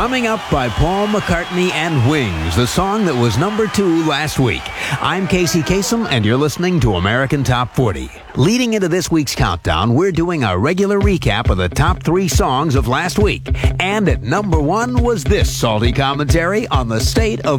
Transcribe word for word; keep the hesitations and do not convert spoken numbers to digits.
Coming up by Paul McCartney and Wings, the song that was number two last week. I'm Casey Kasem, and you're listening to American Top forty. Leading into this week's countdown, we're doing our regular recap of the top three songs of last week. And at number one was this salty commentary on the state of